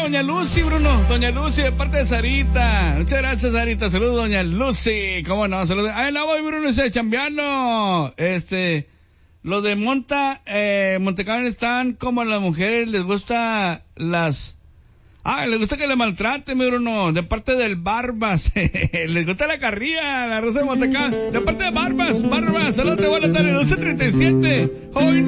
doña Lucy, Bruno. Doña Lucy, de parte de Sarita. Muchas gracias, Sarita. Saludos, doña Lucy. ¿Cómo no? Saludos. Ahí la voy, Bruno, dice, chambeando. Los de Montecarlo están como a las mujeres, les gusta les gusta que le maltraten, Bruno, de parte del Barbas. Les gusta la carrilla, la Rosa de Montecarlo. De parte de Barbas, saludos, buenas tardes, 12:37. Hoy